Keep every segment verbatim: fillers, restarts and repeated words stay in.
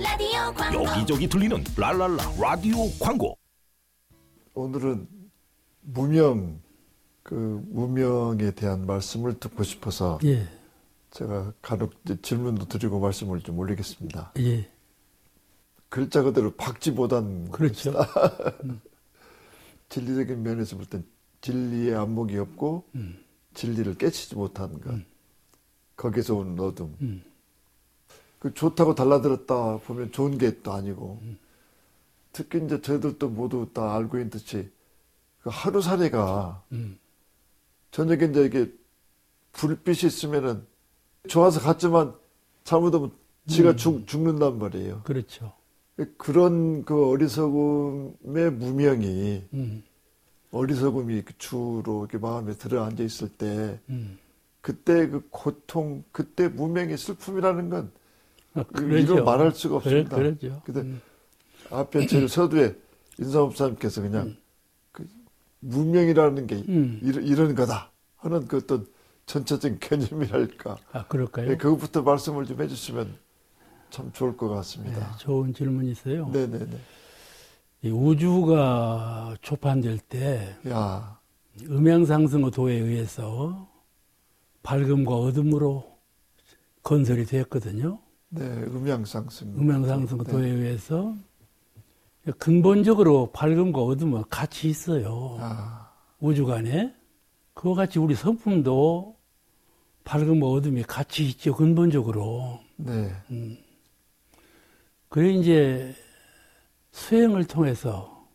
라디오 광고. 여기저기 들리는 랄랄라 라디오 광고. 오늘은 무명, 그 무명에 대한 말씀을 듣고 싶어서 예. 제가 간혹 질문도 드리고 말씀을 좀 올리겠습니다. 예. 글자 그대로 박쥐보단 그렇죠. 음. 진리적인 면에서 볼 땐 진리의 안목이 없고 음. 진리를 깨치지 못한 것. 음. 거기서 온 어둠. 음. 그 좋다고 달라들었다 보면 좋은 게 또 아니고 음. 특히 이제 저희들도 모두 다 알고 있는 듯이 그 하루살이가 음. 저녁에 이제 이게 불빛이 있으면은 좋아서 갔지만 잘못하면 지가 음. 죽, 죽는단 말이에요. 그렇죠. 그런 그 어리석음의 무명이 음. 어리석음이 주로 이렇게 마음에 들어 앉아 있을 때 음. 그때 그 고통, 그때 무명의 슬픔이라는 건 아, 이로 말할 수가 없습니다. 그래, 그러죠. 근데 음. 앞에 제일 서두에 인사법사님께서 그냥 음. 그 무명이라는 게 음. 이런, 이런 거다 하는 그 어떤 전체적인 개념이랄까. 아, 그럴까요? 네, 그것부터 말씀을 좀 해주시면 참 좋을 것 같습니다. 네, 좋은 질문이 있어요. 네네네. 이 우주가 초판될 때 야. 음양상승의 도에 의해서 밝음과 어둠으로 건설이 되었거든요. 네, 음양상승. 음양상승의 네. 도에 의해서 근본적으로 밝음과 어둠은 같이 있어요. 아. 우주간에. 그와 같이 우리 성품도 밝음과 어둠이 같이 있죠. 근본적으로. 네. 음. 그래 이제 수행을 통해서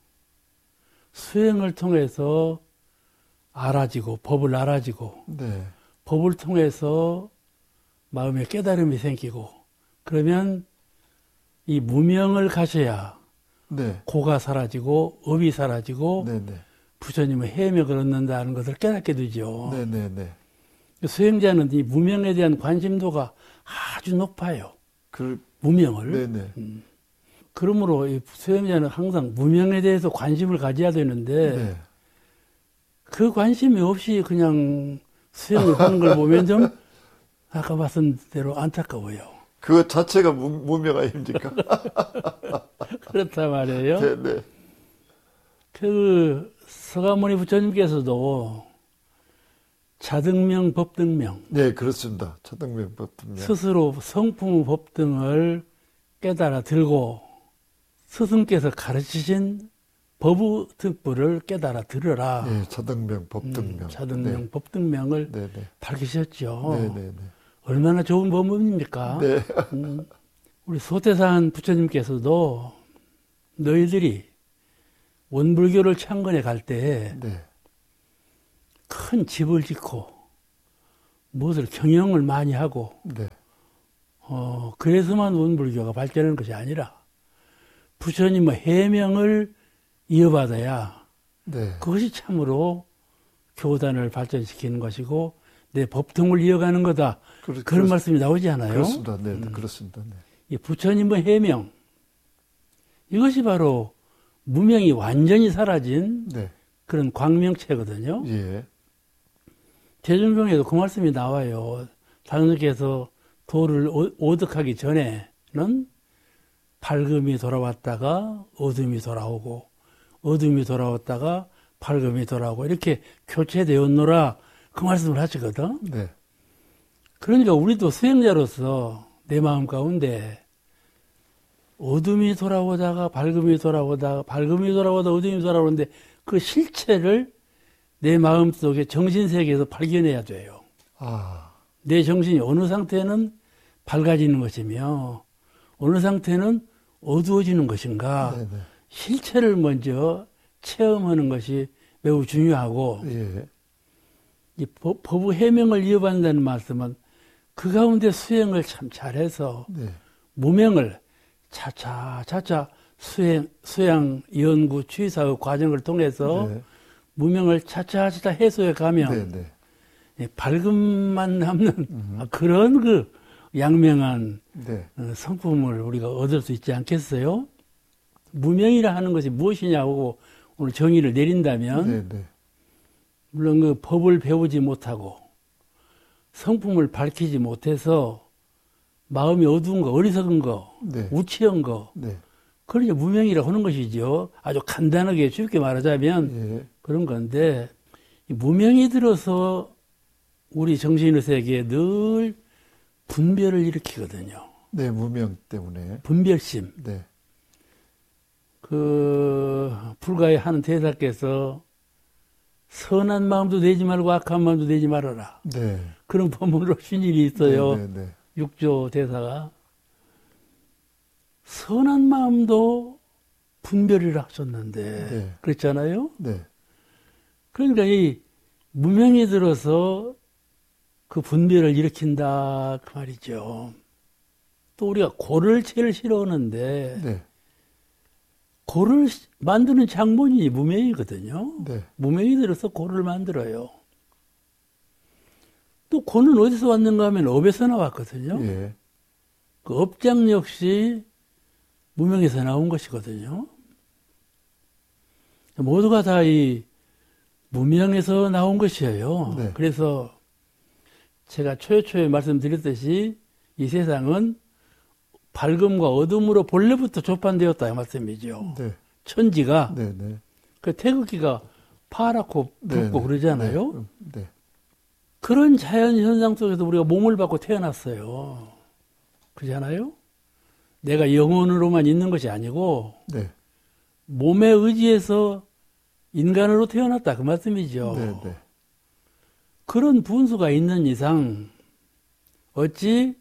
수행을 통해서 알아지고 법을 알아지고 네. 법을 통해서 마음에 깨달음이 생기고 그러면 이 무명을 가셔야 네. 고가 사라지고 업이 사라지고 네, 네. 부처님의 해명을 얻는다는 것을 깨닫게 되죠. 네, 네, 네. 수행자는 이 무명에 대한 관심도가 아주 높아요. 그 무명을. 네, 네. 음. 그러므로 이 수행자는 항상 무명에 대해서 관심을 가져야 되는데 네. 그 관심이 없이 그냥 수행을 하는 걸 보면 좀 아까 말씀 대로 안타까워요. 그것 자체가 무, 무명 아닙니까? 그렇단 말이에요. 네, 네. 그 서가모니 부처님께서도 자등명, 법등명. 네, 그렇습니다. 자등명, 법등명. 스스로 성품 법등을 깨달아 들고 스승께서 가르치신 법의 특불을 깨달아 들으라. 네, 자등명, 법등명. 음, 자등명, 네. 법등명을 네, 네. 밝히셨죠. 네, 네, 네. 얼마나 좋은 법문입니까? 네. 음, 우리 소태산 부처님께서도 너희들이 원불교를 창건해 갈 때 큰 네. 집을 짓고 무엇을 경영을 많이 하고 네. 어, 그래서만 원불교가 발전하는 것이 아니라 부처님의 해명을 이어받아야 네. 그것이 참으로 교단을 발전시키는 것이고 내 법통을 이어가는 거다. 그렇, 그런 그렇, 말씀이 나오지 않아요? 그렇습니다. 네, 음. 그렇습니다. 네. 이 부처님의 해명 이것이 바로 무명이 완전히 사라진 네. 그런 광명체거든요. 예. 대중경에도 그 말씀이 나와요. 당신께서 도를 오득하기 전에는 밝음이 돌아왔다가 어둠이 돌아오고 어둠이 돌아왔다가 밝음이 돌아오고 이렇게 교체되었노라 그 말씀을 하시거든. 네. 그러니까 우리도 수행자로서 내 마음 가운데 어둠이 돌아오다가 밝음이 돌아오다가 밝음이 돌아오다가 어둠이 돌아오는데 그 실체를 내 마음속에 정신세계에서 발견해야 돼요. 아. 내 정신이 어느 상태는 밝아지는 것이며 어느 상태는 어두워지는 것인가. 네네. 실체를 먼저 체험하는 것이 매우 중요하고 예. 이 법, 법의 해명을 이어받는다는 말씀은 그 가운데 수행을 참 잘해서 네. 무명을 차차 차차 수행, 수양 연구 취사의 과정을 통해서 네. 무명을 차차차차 해소해 가면 네, 네. 예, 밝음만 남는 음. 그런 그 양명한 네. 성품을 우리가 얻을 수 있지 않겠어요? 무명이라 하는 것이 무엇이냐고 오늘 정의를 내린다면 네, 네. 물론 그 법을 배우지 못하고 성품을 밝히지 못해서 마음이 어두운 거, 어리석은 거, 네. 우치한 거, 네. 그걸 이제 무명이라고 하는 것이죠. 아주 간단하게 쉽게 말하자면 예. 그런 건데, 이 무명이 들어서 우리 정신의 세계에 늘 분별을 일으키거든요. 네, 무명 때문에. 분별심. 네. 그, 불가에 한 대사께서 선한 마음도 내지 말고 악한 마음도 내지 말아라. 네. 그런 법문으로 쉰 일이 있어요. 네, 네, 네. 육조 대사가. 선한 마음도 분별이라 하셨는데, 네. 그렇잖아요? 네. 그러니까 이 무명이 들어서 그 분별을 일으킨다, 그 말이죠. 또 우리가 고를 제일 싫어하는데, 네. 고를 만드는 장본인이 무명이거든요. 네. 무명이 들어서 고를 만들어요. 또 고는 어디서 왔는가 하면 업에서 나왔거든요. 예. 그 업장 역시 무명에서 나온 것이거든요. 모두가 다 이 무명에서 나온 것이에요. 네. 그래서 제가 초여초에 말씀드렸듯이 이 세상은 밝음과 어둠으로 본래부터 조판되었다 이 말씀이죠. 네. 천지가 네, 네. 그 태극기가 파랗고 붉고 네, 네. 그러잖아요. 네. 네. 그런 자연 현상 속에서 우리가 몸을 받고 태어났어요. 그렇잖아요? 내가 영혼으로만 있는 것이 아니고 네. 몸에 의지해서 인간으로 태어났다 그 말씀이죠. 네, 네. 그런 분수가 있는 이상 어찌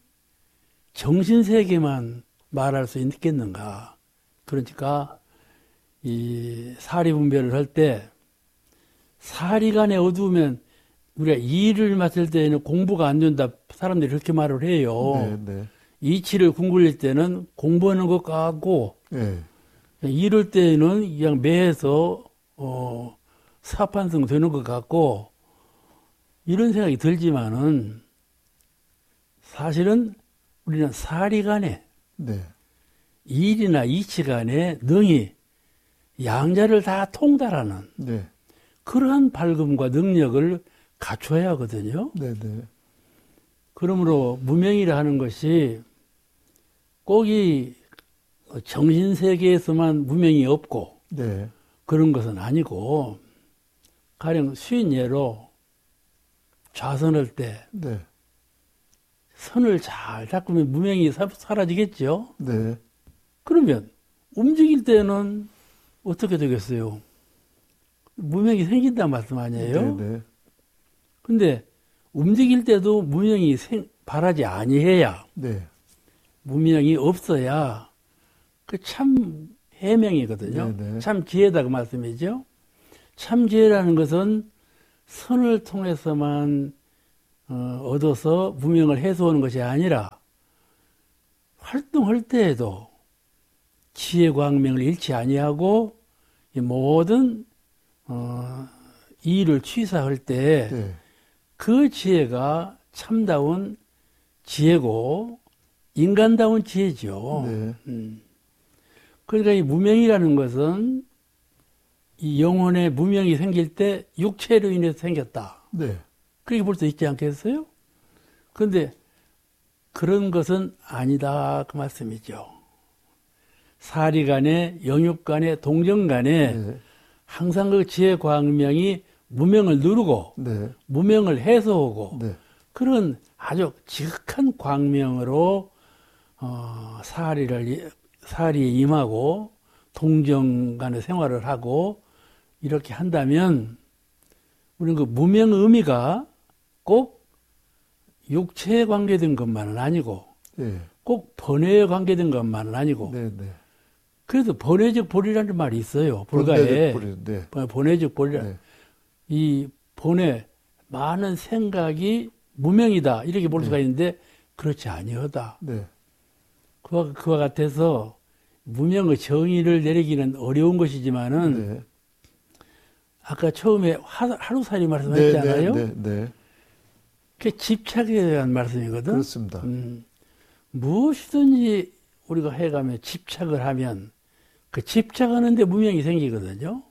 정신세계만 말할 수 있겠는가. 그러니까 이 사리 분별을 할 때 사리간에 어두우면 우리가 이를 맡을 때에는 공부가 안 된다 사람들이 그렇게 말을 해요. 네, 네. 이치를 궁굴릴 때는 공부하는 것 같고 네. 이럴 때는 그냥 매해서 어, 사판성 되는 것 같고 이런 생각이 들지만은 사실은 우리는 사리간에 네. 일이나 이치간에 능히 양자를 다 통달하는 네. 그러한 밝음과 능력을 갖춰야 하거든요. 네, 네. 그러므로 무명이라 하는 것이 꼭 이 정신세계에서만 무명이 없고 네. 그런 것은 아니고 가령 쉬운 예로 좌선할 때 네. 선을 잘 닦으면 무명이 사, 사라지겠죠. 네. 그러면 움직일 때는 어떻게 되겠어요? 무명이 생긴다는 말씀 아니에요? 네, 네. 근데 움직일 때도 무명이 생, 바라지 아니해야 네. 무명이 없어야 그 참 해명이거든요. 네, 네. 참 지혜다 그 말씀이죠. 참 지혜라는 것은 선을 통해서만 어, 얻어서 무명을 해소하는 것이 아니라 활동할 때에도 지혜 광명을 잃지 아니하고 이 모든 어, 일을 취사할 때 네. 그 지혜가 참다운 지혜고 인간다운 지혜죠. 네. 음. 그러니까 이 무명이라는 것은 이 영혼의 무명이 생길 때 육체로 인해서 생겼다. 네. 그렇게 볼 수 있지 않겠어요? 그런데 그런 것은 아니다 그 말씀이죠. 사리간에 영육간에 동정간에 네. 항상 그 지혜 광명이 무명을 누르고 네. 무명을 해소하고 네. 그런 아주 지극한 광명으로 어, 사리를 사리에 임하고 동정간의 생활을 하고 이렇게 한다면 우리는 그 무명 의미가 꼭 육체에 관계된 것만은 아니고 네. 꼭 번뇌에 관계된 것만은 아니고 네. 네. 그래서 번뇌적 보리라는 말이 있어요. 불가에 네. 번뇌적 보리라. 네. 이 본에 많은 생각이 무명이다 이렇게 볼 수가 있는데 그렇지 아니하다. 네. 그와, 그와 같아서 무명의 정의를 내리기는 어려운 것이지만은 네. 아까 처음에 하, 하루살이 말씀하셨잖아요. 네. 네. 네. 그게 집착에 대한 말씀이거든. 그렇습니다. 음, 무엇이든지 우리가 해가면 집착을 하면 그 집착하는데 무명이 생기거든요.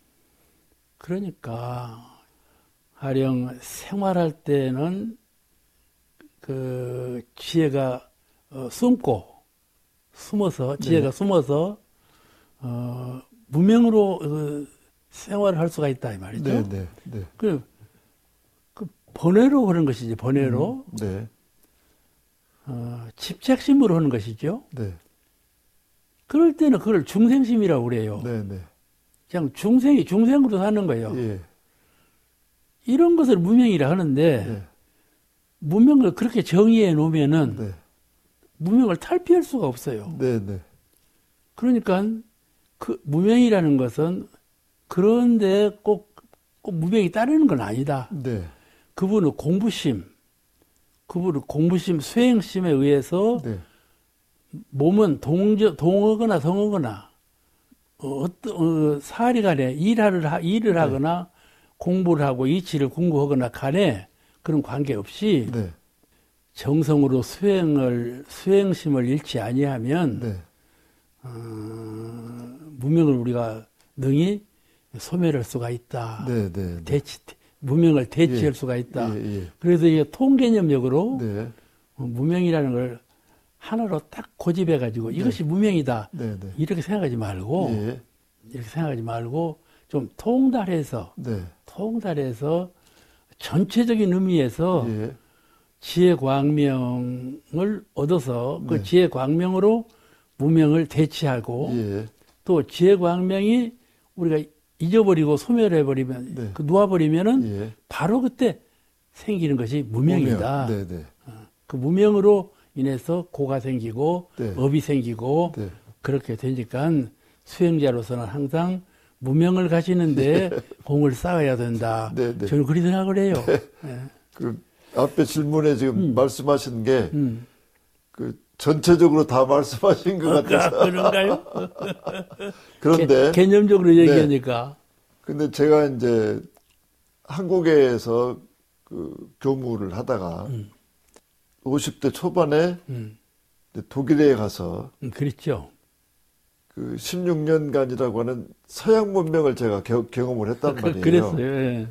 그러니까 가령 생활할 때는 그 지혜가 어, 숨고 숨어서 지혜가 네. 숨어서 어, 무명으로 어, 생활을 할 수가 있다 이 말이죠. 네, 네, 네. 그, 그 번외로 하는 것이지 번외로 음, 네, 어, 집착심으로 하는 것이죠. 네, 그럴 때는 그걸 중생심이라고 그래요. 네, 네. 그냥 중생이 중생으로 사는 거예요. 예, 이런 것을 무명이라 하는데 네, 무명을 그렇게 정의해 놓으면은 네, 무명을 탈피할 수가 없어요. 네, 네. 그러니까 그 무명이라는 것은 그런데 꼭, 꼭 무명이 따르는 건 아니다. 네, 그분은 공부심, 그분은 공부심, 수행심에 의해서 네, 몸은 동저, 동하거나 성하거나 어, 어떤 어, 사리 간에 일을, 하, 일을 하거나 공부를 하고 이치를 공부하거나 간에 그런 관계없이 네, 정성으로 수행을 수행심을 잃지 아니하면 네, 어, 무명을 우리가 능히 소멸할 수가 있다. 네, 네, 네. 대치 무명을 대치할 예, 수가 있다. 예, 예. 그래서 이게 통개념적으로 네, 어, 무명이라는 걸 하나로 딱 고집해 가지고 이것이 무명이다. 네, 네. 이렇게 생각하지 말고 예, 이렇게 생각하지 말고 좀 통달해서 네, 통달해서 전체적인 의미에서 예, 지혜 광명을 얻어서 그 네. 지혜 광명으로 무명을 대치하고 예, 또 지혜 광명이 우리가 잊어버리고 소멸해버리면 네. 그 놓아버리면은 예. 바로 그때 생기는 것이 무명이다. 네, 네, 그 무명으로 인해서 고가 생기고 네. 업이 생기고 네. 그렇게 되니까 수행자로서는 항상 무명을 가시는데 공을 쌓아야 된다. 네, 네. 저는 그렇게 생각을 해요. 예. 그 앞에 질문에 지금 음. 말씀하신 게 음. 그 전체적으로 다 말씀하신 것 같아서. 그런가요? 그런데 개, 개념적으로 네. 얘기하니까. 근데 제가 이제 한국에서 그 교무를 하다가 음. 오십 대 초반에 음. 독일에 가서 음, 그렇죠. 그 십육 년간이라고 하는 서양 문명을 제가 겨, 경험을 했단 그, 말이에요. 그랬어요. 예.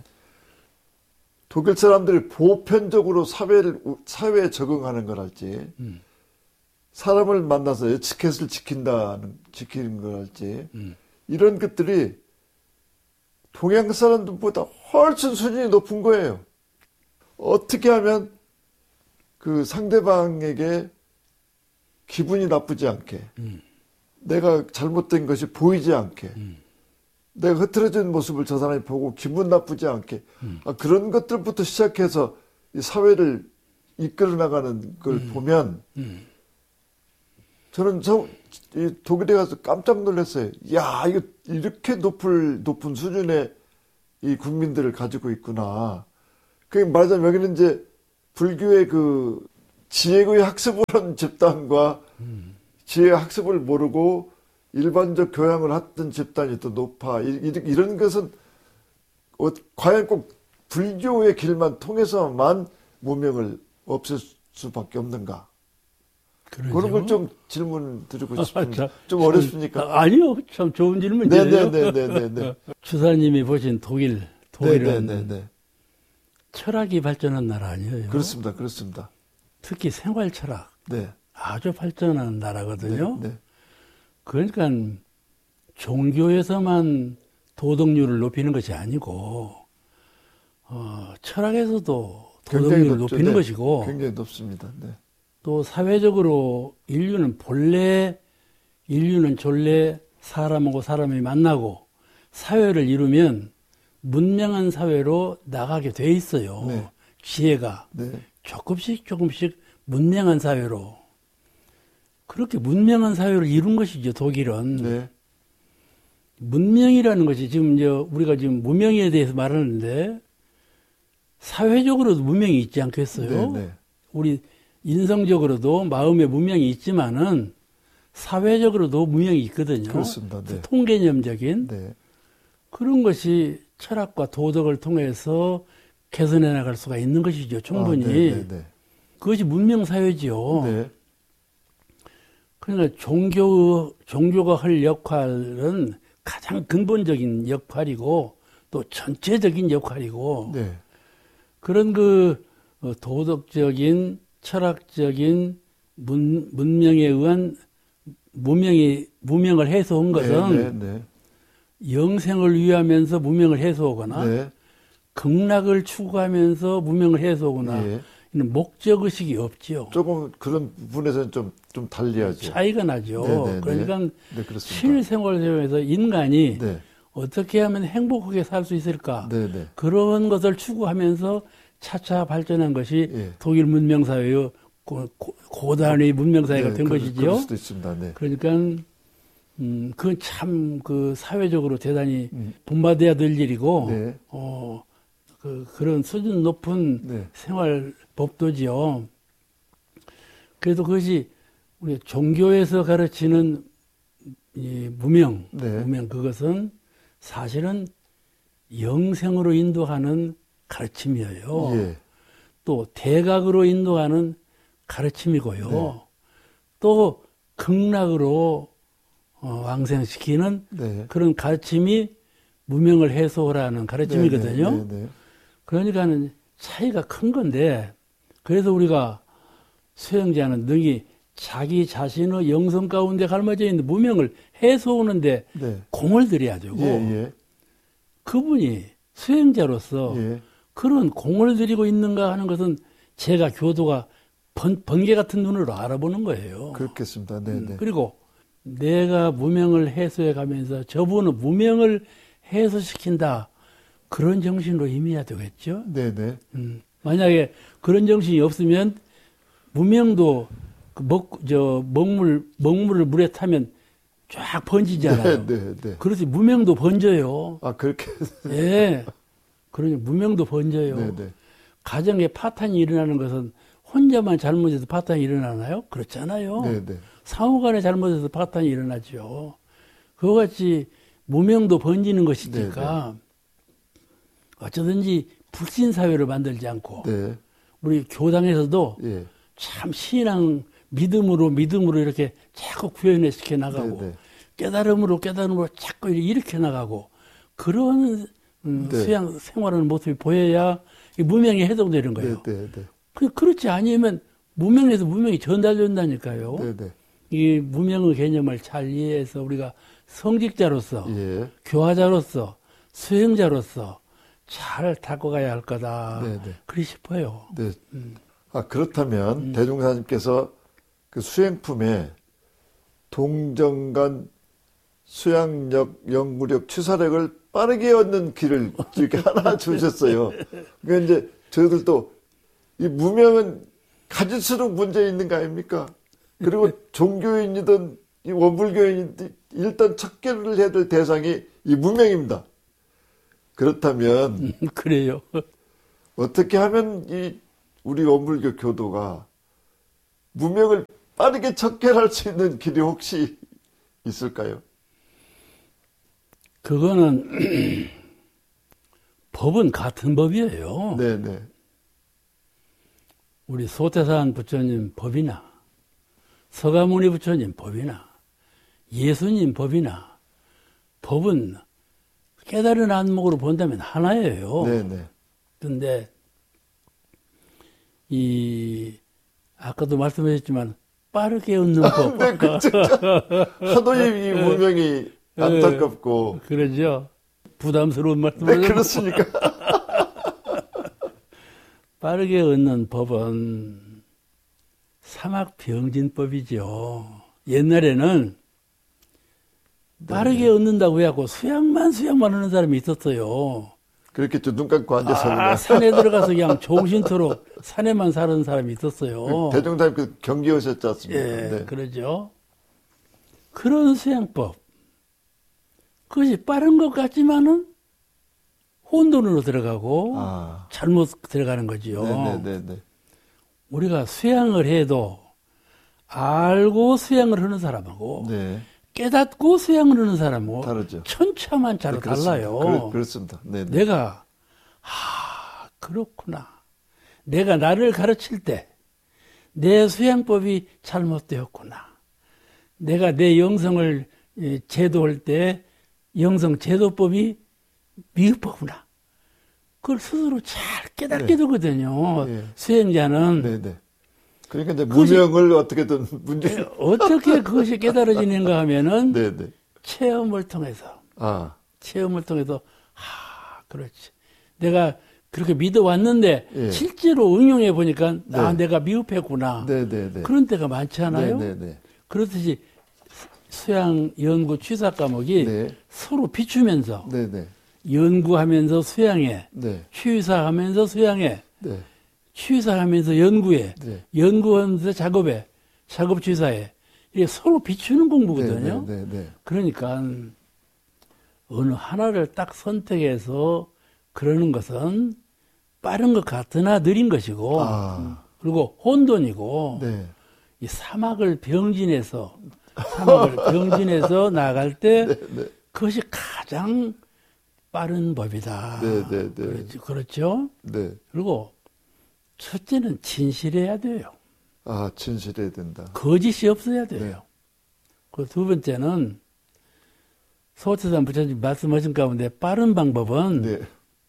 독일 사람들이 보편적으로 사회를 사회에 적응하는 걸 할지, 음. 사람을 만나서 에티켓을 지킨다는 지키는 걸 할지, 음. 이런 것들이 동양 사람들보다 훨씬 수준이 높은 거예요. 어떻게 하면 그 상대방에게 기분이 나쁘지 않게, 음. 내가 잘못된 것이 보이지 않게, 음. 내가 흐트러진 모습을 저 사람이 보고 기분 나쁘지 않게, 음. 아, 그런 것들부터 시작해서 이 사회를 이끌어 나가는 걸 음. 보면, 음. 저는 저, 이 독일에 가서 깜짝 놀랐어요. 야, 이거 이렇게 높을, 높은 수준의 이 국민들을 가지고 있구나. 그 말하자면 여기는 이제 불교의 그 지혜의 학습을 한 집단과 음. 지혜 학습을 모르고 일반적 교양을 했던 집단이 더 높아. 이, 이런 것은 어, 과연 꼭 불교의 길만 통해서만 무명을 없앨 수밖에 없는가? 그러죠. 그런 걸 좀 질문 드리고 싶은데 아, 좀 어렵습니까? 아, 아니요. 참 좋은 질문이에요. 네네네네네. 주사님이 보신 독일, 독일은 네네네. 철학이 발전한 나라 아니에요. 그렇습니다. 그렇습니다. 특히 생활 철학 네. 아주 발전한 나라거든요. 네. 네. 그러니까 종교에서만 도덕률을 높이는 것이 아니고 어, 철학에서도 도덕률을 높죠. 높이는 네. 것이고 굉장히 높습니다. 네. 또 사회적으로 인류는 본래 인류는 본래 사람하고 사람이 만나고 사회를 이루면 문명한 사회로 나가게 돼 있어요. 네. 지혜가 네. 조금씩 조금씩 문명한 사회로 그렇게 문명한 사회를 이룬 것이죠. 독일은 네. 문명이라는 것이 지금 이제 우리가 지금 무명에 대해서 말하는데 사회적으로도 문명이 있지 않겠어요? 네. 네. 우리 인성적으로도 마음의 문명이 있지만은 사회적으로도 문명이 있거든요. 그렇습니다. 네. 통개념적인 네. 그런 것이 철학과 도덕을 통해서 개선해 나갈 수가 있는 것이죠. 충분히. 아, 네, 네, 네. 그것이 문명 사회지요. 네. 그러니까 종교 종교가 할 역할은 가장 근본적인 역할이고 또 전체적인 역할이고 네. 그런 그 도덕적인 철학적인 문, 문명에 의한 무명이, 무명을 해소한 것은 네, 네, 네. 영생을 위하면서 무명을 해소하거나 네. 극락을 추구하면서 무명을 해소하거나 예. 이는 목적의식이 없지요. 조금 그런 부분에서는 좀, 좀 달리하죠. 차이가 나죠. 네, 네, 그러니까 네, 그렇습니다. 실생활 속에서 인간이 네. 어떻게 하면 행복하게 살 수 있을까? 네, 네. 그런 것을 추구하면서 차차 발전한 것이 예. 독일 문명사회의 고, 고, 고단의 문명사회가 네, 된 그, 것이죠. 그럴 수도 있습니다. 네. 그러니까 음, 그건 참 그 사회적으로 대단히 음. 본받아야 될 일이고, 네. 어, 그, 그런 수준 높은 네. 생활 법도지요. 그래도 그것이 우리 종교에서 가르치는 이 무명, 네. 무명 그것은 사실은 영생으로 인도하는 가르침이에요. 예. 또 대각으로 인도하는 가르침이고요. 네. 또 극락으로 어, 왕생시키는 네. 그런 가르침이 무명을 해소하라는 가르침이거든요. 네, 네, 네, 네. 그러니까는 차이가 큰 건데, 그래서 우리가 수행자는 능히 자기 자신의 영성 가운데 갈라져 있는 무명을 해소하는데 네. 공을 들여야 되고, 예, 예. 그분이 수행자로서 예. 그런 공을 들이고 있는가 하는 것은 제가 교도가 번, 번개 같은 눈으로 알아보는 거예요. 그렇겠습니다. 네, 음, 네. 그리고 내가 무명을 해소해 가면서 저분은 무명을 해소시킨다. 그런 정신으로 임해야 되겠죠. 네, 네. 음, 만약에 그런 정신이 없으면 무명도 그 먹, 저, 먹물, 먹물을 물에 타면 쫙 번지잖아요. 네, 네, 네. 그래서 무명도 번져요. 아, 그렇게. 예. 그러니 무명도 번져요. 네, 네. 가정에 파탄이 일어나는 것은 혼자만 잘못해서 파탄이 일어나나요? 그렇잖아요. 네, 네. 상호간에 잘못해서 파탄이 일어나죠. 그와 같이 무명도 번지는 것이니까 어쩌든지 불신사회를 만들지 않고 네. 우리 교당에서도 예. 참 신앙 믿음으로 믿음으로 이렇게 자꾸 구현해 시켜 나가고 네, 네. 깨달음으로 깨달음으로 자꾸 이렇게 나가고 그런 음, 네. 수양 생활하는 모습이 보여야 이 무명이 해독되는 거예요. 네, 네, 네. 그, 그렇지 아니면 무명에서 무명이 전달된다니까요. 네, 네. 이 무명의 개념을 잘 이해해서 우리가 성직자로서 예. 교화자로서 수행자로서 잘 닦고 가야 할 거다. 네, 네. 그리 싶어요. 네. 아, 그렇다면 음. 대종사님께서 그 수행품에 동정간 수양력, 연구력, 취사력을 빠르게 얻는 길을 이렇게 하나 주셨어요. 그러니까 이제 저희들도 이 무명은 가질수록 문제 있는 거 아닙니까? 그리고 종교인이든 이 원불교인이든 일단 척결을 해야 될 대상이 이 무명입니다. 그렇다면 그래요. 어떻게 하면 이 우리 원불교 교도가 무명을 빠르게 척결할 수 있는 길이 혹시 있을까요? 그거는 법은 같은 법이에요. 네네. 우리 소태산 부처님 법이나 서가모니 부처님 법이나 예수님 법이나 법은 깨달은 안목으로 본다면 하나예요. 네네. 그런데 이 아까도 말씀하셨지만 빠르게 얻는 법. 네, 그 진짜 하도 이 무명이 안타깝고. 그러죠. 부담스러운 말씀을. 네, 그렇습니까? 빠르게 얻는 법은 사막병진법이죠. 옛날에는 빠르게 네. 얻는다고 해갖고 수양만 수양만 하는 사람이 있었어요. 그렇겠죠. 눈 감고 앉아서. 아, 그냥. 산에 들어가서 그냥 종신토록 산에만 사는 사람이 있었어요. 대종사님 그 경기 오셨지 않습니까? 예, 네. 그러죠. 그런 수양법. 그것이 빠른 것 같지만은 혼돈으로 들어가고 아. 잘못 들어가는 거지요. 네네네. 우리가 수양을 해도 알고 수양을 하는 사람하고 네. 깨닫고 수양을 하는 사람하고 다르죠. 천차만차로 네, 그렇습니다. 달라요. 그렇, 그렇습니다. 네네. 내가 아 그렇구나. 내가 나를 가르칠 때 내 수양법이 잘못되었구나. 내가 내 영성을 제도할 때 영성 제도법이 미흡하구나. 그걸 스스로 잘 깨닫게 네. 되거든요. 네. 수행자는 네네. 그러니까 이제 그것이- 무명을 어떻게든 문제. 어떻게 그것이 깨달아지는가 하면은 네네. 체험을 통해서, 아, 체험을 통해서, 하, 그렇지. 내가 그렇게 믿어왔는데 예. 실제로 응용해 보니까 아, 네. 내가 미흡했구나. 네네네. 그런 때가 많잖아요. 네네네. 그렇듯이 수양 연구 취사 과목이 네. 서로 비추면서 네네. 연구하면서 수양해, 네. 취사하면서 수양해, 네. 취사하면서 연구해, 네. 연구하면서 작업해, 작업 취사해. 이게 서로 비추는 공부거든요. 네네네. 그러니까 어느 하나를 딱 선택해서 그러는 것은 빠른 것 같으나 느린 것이고, 아. 그리고 혼돈이고, 네. 이 사막을 병진해서 사막을 병진해서 나갈 때 네. 그것이 가장 빠른 법이다. 네, 네, 네. 그렇죠. 그렇죠. 네. 그리고 첫째는 진실해야 돼요. 아, 진실해야 된다. 거짓이 없어야 돼요. 네. 그 두 번째는 소태산 부처님 말씀하신 가운데 빠른 방법은 네.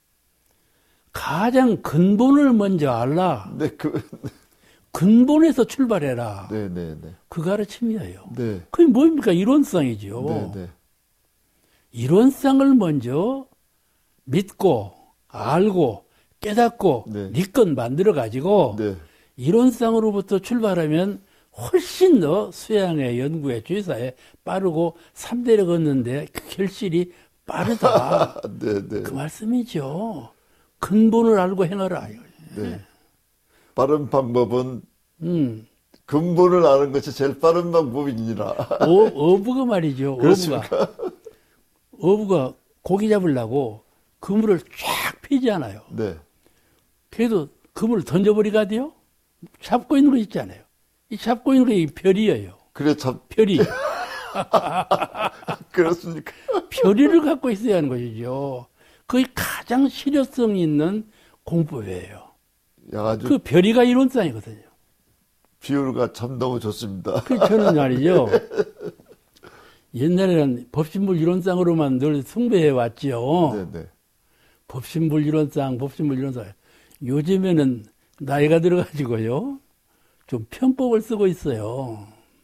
가장 근본을 먼저 알라. 네, 그, 근본에서 출발해라. 네, 네, 네. 그 가르침이에요. 네. 그게 뭡니까? 이론상이죠. 네, 네. 이론상을 먼저 믿고 알고 깨닫고 네. 네 건 만들어 가지고 네. 이론상으로부터 출발하면 훨씬 더 수양의 연구의 취사에 빠르고 삼 대를 걷는데 그 결실이 빠르다. 네, 네. 그 말씀이죠. 근본을 알고 행하라. 네. 빠른 방법은 음. 근본을 아는 것이 제일 빠른 방법이니라. 어, 어부가 말이죠. 그렇습니까? 어부가. 어부가 고기 잡으려고 그물을 쫙 피잖아요. 네. 그래도 그물을 던져버리가 돼요? 잡고 있는 거 있잖아요. 이 잡고 있는 게 이 별이에요. 그래, 참, 별이. 그렇습니까? 별이를 갖고 있어야 하는 것이죠. 그게 가장 실효성 있는 공부예요. 야, 아주 그 별이가 이론상이거든요. 비유가 참 너무 좋습니다. 그 저는 말이죠. 옛날에는 법신불 이론상으로만 늘 숭배해 왔지요. 네, 네. 법신불 이론상, 법신불 이론상. 요즘에는 나이가 들어가지고요. 좀 편법을 쓰고 있어요.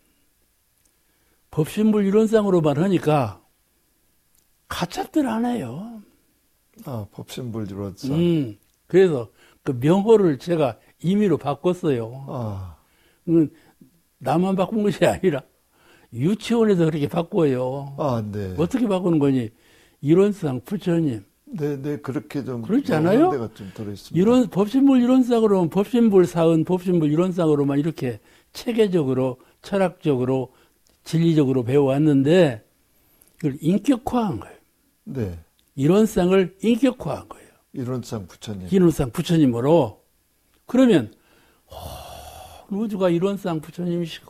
법신불 이론상으로만 하니까 가찹들 안 해요. 아, 법신불주로서. 음, 그래서 그 명호를 제가 임의로 바꿨어요. 아, 음, 나만 바꾼 것이 아니라 유치원에서 그렇게 바꿔요. 아, 네. 어떻게 바꾸는 거니? 이론상 부처님. 네, 네, 그렇게 좀. 그렇지 않아요? 나오는 데가 좀 들어있습니다. 이론, 법신불 이론상으로는 법신불 사은, 법신불 이론상으로만 이렇게 체계적으로, 철학적으로, 진리적으로 배워왔는데, 이걸 인격화한 거예요. 네. 이론상을 인격화한 거예요. 이론상 부처님. 이론상 부처님으로. 그러면, 어, 우주가 이론상 부처님이시고,